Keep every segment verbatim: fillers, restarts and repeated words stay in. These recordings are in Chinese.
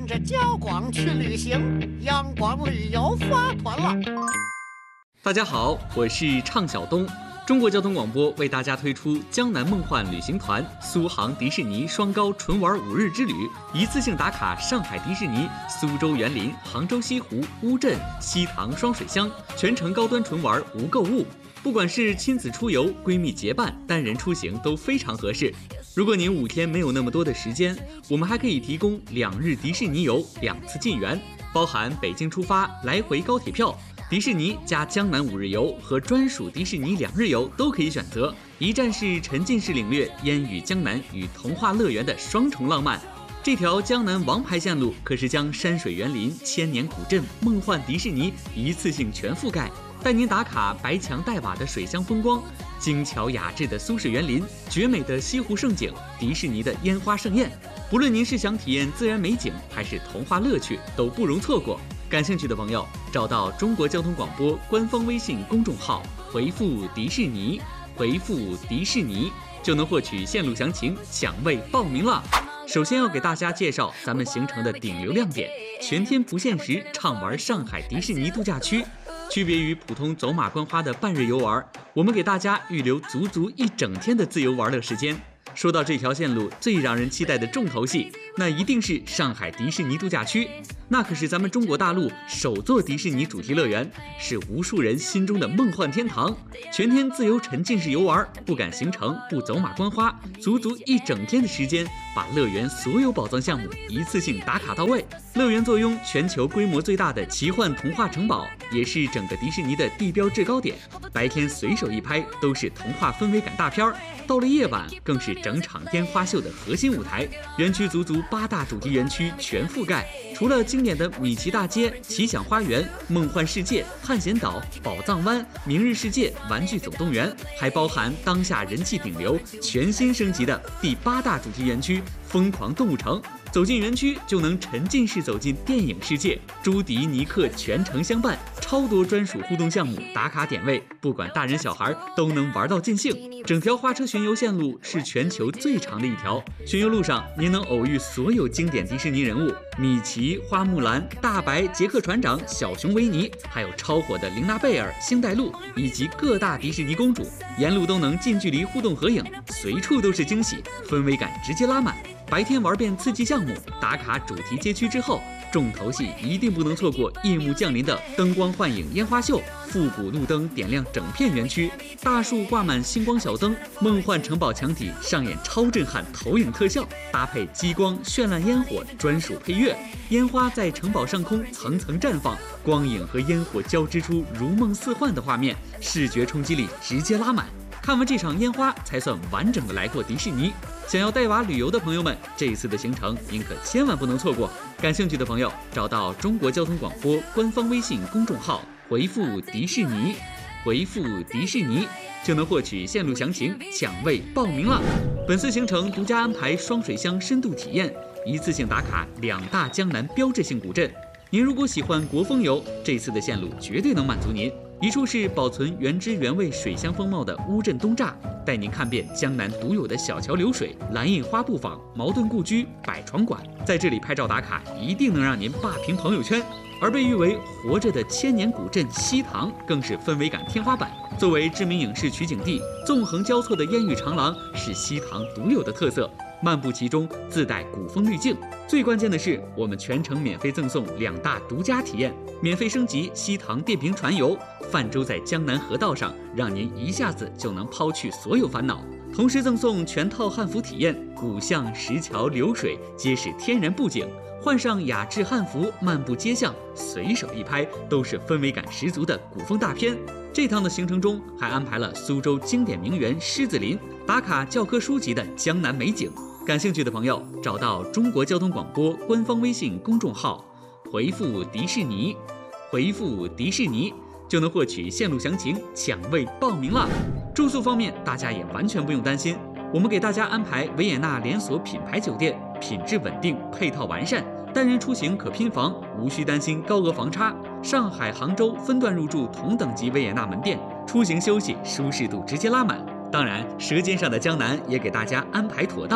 跟着焦广去旅行，央广旅游发团了。 大家好，我是畅晓东。中国交通广播为大家推出江南梦幻旅行团苏杭迪士尼双高纯玩五日之旅，一次性打卡上海迪士尼、苏州园林、杭州西湖、乌镇、西塘双水乡，全程高端纯玩无购物。不管是亲子出游、闺蜜结伴、单人出行都非常合适。如果您五天没有那么多的时间，我们还可以提供两日迪士尼游，两次进园，包含北京出发来回高铁票。迪士尼加江南五日游和专属迪士尼两日游都可以选择，一站式沉浸式领略烟雨江南与童话乐园的双重浪漫。这条江南王牌线路可是将山水园林、千年古镇、梦幻迪士尼一次性全覆盖，带您打卡白墙黛瓦的水乡风光、精巧雅致的苏式园林、绝美的西湖胜景、迪士尼的烟花盛宴。不论您是想体验自然美景还是童话乐趣，都不容错过。感兴趣的朋友，找到中国交通广播官方微信公众号，回复迪士尼，回复迪士尼就能获取线路详情，抢位报名了。首先要给大家介绍咱们行程的顶流亮点，全天不限时畅玩上海迪士尼度假区。区别于普通走马观花的半日游玩，我们给大家预留足足一整天的自由玩乐时间。说到这条线路最让人期待的重头戏，那一定是上海迪士尼度假区。那可是咱们中国大陆首座迪士尼主题乐园，是无数人心中的梦幻天堂。全天自由沉浸式游玩，不赶行程，不走马观花，足足一整天的时间，把乐园所有宝藏项目一次性打卡到位。乐园坐拥全球规模最大的奇幻童话城堡，也是整个迪士尼的地标制高点。白天随手一拍都是童话氛围感大片，到了夜晚更是整场烟花秀的核心舞台。园区足足八大主题园区全覆盖，除了经典的米奇大街、奇想花园、梦幻世界、探险岛、宝藏湾、明日世界、玩具总动员，还包含当下人气顶流、全新升级的第八大主题园区疯狂动物城。走进园区就能沉浸式走进电影世界，朱迪尼克全程相伴，超多专属互动项目打卡点位，不管大人小孩都能玩到尽兴。整条花车巡游线路是全球最长的一条，巡游路上您能偶遇所有经典迪士尼人物，米奇、花木兰、大白、杰克船长、小熊维尼，还有超火的玲娜贝尔、星黛露以及各大迪士尼公主，沿路都能近距离互动合影，随处都是惊喜，氛围感直接拉满。白天玩遍刺激项目，打卡主题街区之后，重头戏一定不能错过夜幕降临的灯光幻影烟花秀，复古路灯点亮整片园区，大树挂满星光小灯，梦幻城堡墙体上演超震撼投影特效，搭配激光绚烂烟火专属配乐，烟花在城堡上空层层绽放，光影和烟火交织出如梦似幻的画面，视觉冲击力直接拉满。看完这场烟花才算完整的来过迪士尼。想要带娃旅游的朋友们，这一次的行程您可千万不能错过。感兴趣的朋友，找到中国交通广播官方微信公众号，回复迪士尼，回复迪士尼就能获取线路详情，抢位报名了。本次行程独家安排双水乡深度体验，一次性打卡两大江南标志性古镇。您如果喜欢国风游，这次的线路绝对能满足您。一处是保存原汁原味水乡风貌的乌镇东栅，带您看遍江南独有的小桥流水、蓝印花布坊、茅盾故居、百床馆，在这里拍照打卡一定能让您霸屏朋友圈。而被誉为活着的千年古镇西塘更是氛围感天花板。作为知名影视取景地，纵横交错的烟雨长廊是西塘独有的特色，漫步其中自带古风滤镜。最关键的是，我们全程免费赠送两大独家体验，免费升级西塘电瓶船游，泛舟在江南河道上，让您一下子就能抛去所有烦恼。同时赠送全套汉服体验，古巷、石桥、流水皆是天然布景，换上雅致汉服，漫步街巷，随手一拍都是氛围感十足的古风大片。这趟的行程中还安排了苏州经典名园狮子林，打卡教科书级的江南美景。感兴趣的朋友，找到中国交通广播官方微信公众号，回复迪士尼，回复迪士尼就能获取线路详情，抢位报名了。住宿方面，大家也完全不用担心，我们给大家安排维也纳连锁品牌酒店，品质稳定，配套完善，单人出行可拼房，无需担心高额房差。上海、杭州分段入住同等级维也纳门店，出行休息舒适度直接拉满。当然，舌尖上的江南也给大家安排妥当。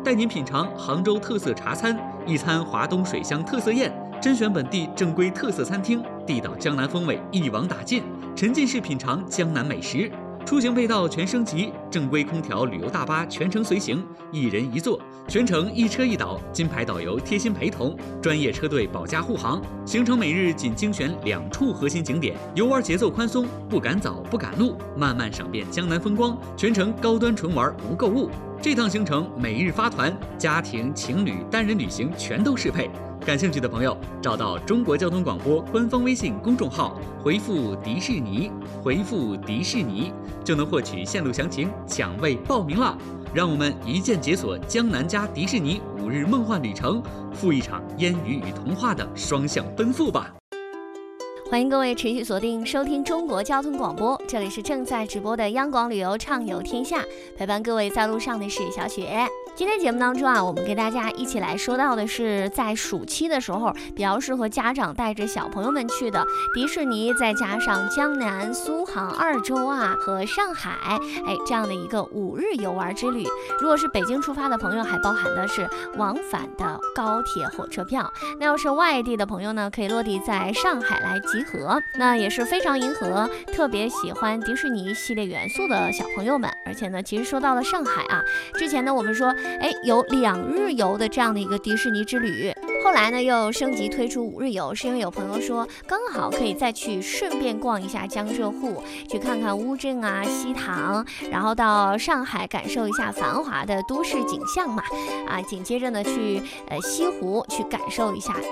带您品尝杭州特色茶餐，一餐华东水乡特色宴，甄选本地正规特色餐厅，地道江南风味一网打尽，沉浸式品尝江南美食。出行配套全升级，正规空调旅游大巴全程随行，一人一座，全程一车一导，金牌导游贴心陪同，专业车队保驾护航。行程每日仅精选两处核心景点，游玩节奏宽松，不赶早不赶路，慢慢赏遍江南风光，全程高端纯玩无购物。这趟行程每日发团，家庭、情侣、单人旅行全都适配。感兴趣的朋友，找到中国交通广播官方微信公众号，回复迪士尼，回复迪士尼就能获取线路详情，抢位报名了。让我们一键解锁江南加迪士尼五日梦幻旅程，赴一场烟雨与童话的双向奔赴吧！ 欢迎各位持续锁定收听中国交通广播，这里是正在直播的央广旅游畅游天下，陪伴各位在路上的是小雪。今天节目当中啊，我们给大家一起来说到的是在暑期的时候比较适合家长带着小朋友们去的迪士尼，再加上江南、苏杭二州啊和上海，哎，这样的一个五日游玩之旅。如果是北京出发的朋友，还包含的是往返的高铁火车票。那要是外地的朋友呢，可以落地在上海来集合，那也是非常迎合特别喜欢迪士尼系列元素的小朋友们。而且呢，其实说到了上海啊，之前呢我们说哎，有两日游的这样的一个迪士尼之旅，后来呢又升级推出五日游，是因为有朋友说刚好可以再去顺便逛一下江浙沪，去看看乌镇啊、西塘，然后到上海感受一下繁华的都市景象嘛，啊，紧接着呢去呃西湖去感受一下